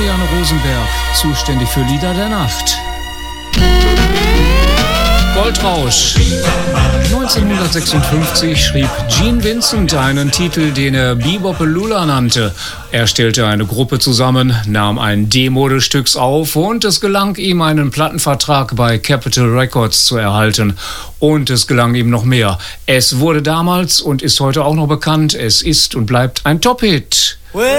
Juliane Rosenberg, zuständig für Lieder der Nacht. Goldrausch. 1956 schrieb Gene Vincent einen Titel, den er Bebopalula nannte. Er stellte eine Gruppe zusammen, nahm ein Demo des Stücks auf und es gelang ihm, einen Plattenvertrag bei Capitol Records zu erhalten. Und es gelang ihm noch mehr. Es wurde damals und ist heute auch noch bekannt. Es ist und bleibt ein Top-Hit.